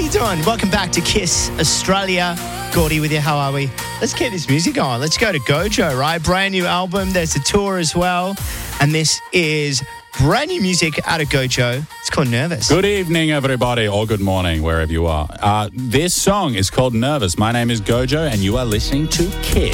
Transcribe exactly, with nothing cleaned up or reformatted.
you doing? Welcome back to Kiss Australia. Gordy with you. How are we? Let's get this music on. Let's go to Gojo, right? Brand new album. There's a tour as well. And this is brand new music out of Gojo. It's called Nervous. Good evening, everybody, or good morning, wherever you are. Uh, this song is called Nervous. My name is Gojo, and you are listening to Kiss.